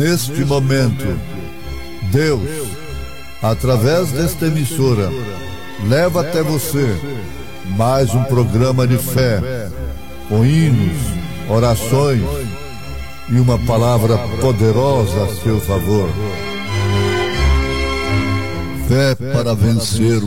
Neste momento, Deus, através desta emissora, leva até você mais um programa de fé, com hinos, orações e uma palavra poderosa a seu favor. Fé para vencer